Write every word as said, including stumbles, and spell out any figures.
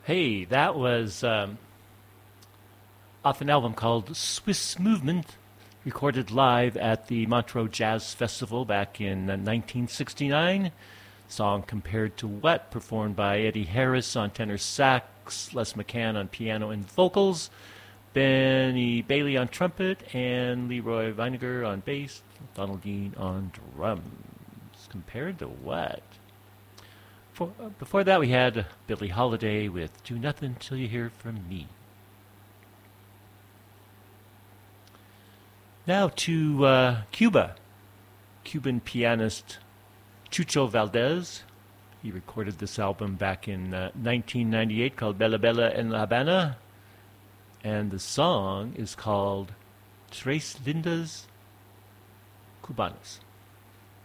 Hey, that was um, off an album called Swiss Movement, recorded live at the Montreux Jazz Festival back in uh, nineteen sixty-nine. Song Compared to What, performed by Eddie Harris on tenor sax, Les McCann on piano and vocals, Benny Bailey on trumpet, and Leroy Vinegar on bass, Donald Dean on drums. Compared to what? For, uh, before that, we had Billie Holiday with Do Nothing Till You Hear From Me. Now to uh, Cuba. Cuban pianist Chucho Valdez. He recorded this album back in uh, nineteen ninety-eight called Bella Bella en La Habana. And the song is called Tres Lindas Cubanas.